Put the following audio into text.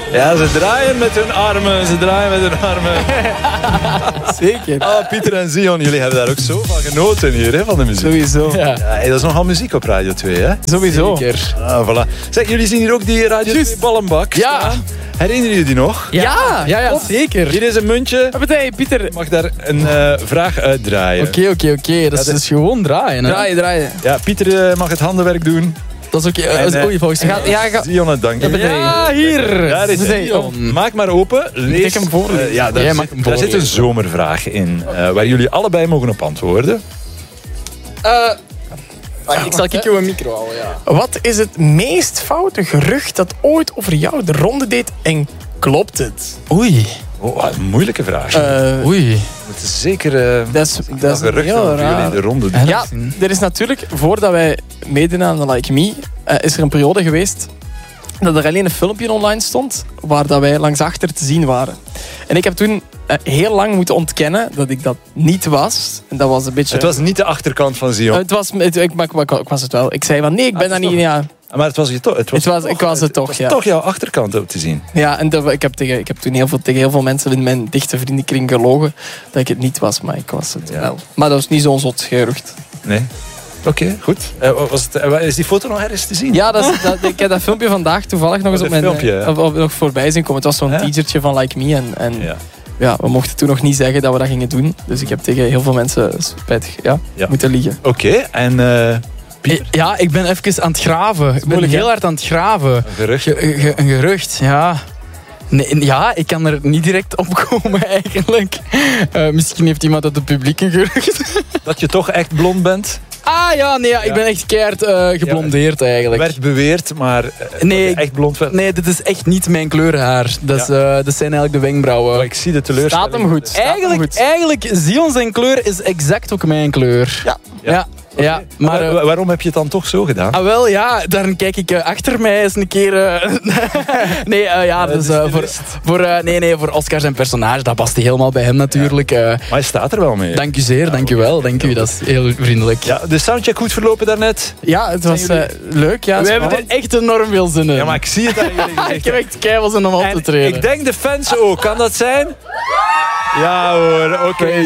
Ja, ze draaien met hun armen. Zeker. Ah, Pieter en Zion, jullie hebben daar ook zo van genoten hier, hè, van de muziek. Sowieso. Ja. Ja, hey, dat is nogal muziek op Radio 2, hè? Sowieso. Zeker. Ah, voilà. Zeg, jullie zien hier ook die Radio 2 ballenbak Ja. staan. Herinneren jullie die nog? Ja, zeker. Hier is een muntje. Hey, Pieter. Je mag daar een vraag uitdraaien. Oké. Dat is dus gewoon draaien. Hè? Draaien. Ja, Pieter mag het handenwerk doen. Dat is oké. En, Oei, volgens mij. Zion, dank je. Ja, hier. Daar is Zion. Maak maar open. Lees hem voorlezen. ja, Jij daar, mag zit, hem daar zit een voorlezen. zomervraag in. Waar jullie allebei mogen op antwoorden. Ik zal jou een micro houden, ja. Wat is het meest foute gerucht dat ooit over jou de ronde deed en klopt het? Oei. Oh, wat een moeilijke vraag. Oei. Het is zeker Dat is gerucht heel over jullie in raar. de ronde doen. Ja, er is natuurlijk, voordat wij meededen aan de Like Me, is er een periode geweest dat er alleen een filmpje online stond waar dat wij langs achter te zien waren. En ik heb toen heel lang moeten ontkennen dat ik dat niet was. En dat was een beetje... Het was niet de achterkant van Zion. ik was het wel. Ik zei van nee, ik ben dat niet... Ja, Maar het was je toch. ik was het toch, ja. Toch jouw achterkant ook te zien. Ja, en ik heb toen tegen heel veel mensen in mijn dichte vriendenkring gelogen dat ik het niet was, maar ik was het Ja. wel. Maar dat was niet zo'n zot gerucht. Nee. Oké, goed. Is die foto nog ergens te zien? Ja, ik heb dat filmpje vandaag toevallig nog eens op dat mijn filmpje, ja. nog voorbij zien komen. Het was zo'n Ja. teasertje van Like Me. En Ja. we mochten toen nog niet zeggen dat we dat gingen doen. Dus ik heb tegen heel veel mensen spijtig moeten liegen. Oké, en Pieter? Ja, ik ben even aan het graven. Ik ben moeilijk, heel hè? hard aan het graven. Een gerucht. Een gerucht, ja. Nee, ja, ik kan er niet direct op komen eigenlijk. Misschien heeft iemand uit het publiek een gerucht. Dat je toch echt blond bent. Ah ja, nee, ik ben echt keihard geblondeerd eigenlijk. Werd beweerd, maar Nee, dat je echt blond werd. Nee, dit is echt niet mijn kleurhaar. Dat zijn eigenlijk de wenkbrauwen. Oh, ik zie de teleurstelling. Staat hem goed. Eigenlijk, Zion zijn kleur is exact ook mijn kleur. Ja. Maar waarom heb je het dan toch zo gedaan? ah, wel, ja, daar kijk ik achter mij eens een keer... voor Oscar zijn personage, dat past helemaal bij hem natuurlijk. Maar hij staat er wel mee. Dank u zeer, dank u wel. Dank u, dat is heel vriendelijk. Ja, de soundcheck goed verlopen daarnet. Ja, het was leuk. Ja, We hebben er echt enorm veel zin in. Ja, maar ik zie het eigenlijk. Ik heb echt keiveel zin om op te En treden. ik denk de fans ook. Kan dat zijn? Ja hoor, oké.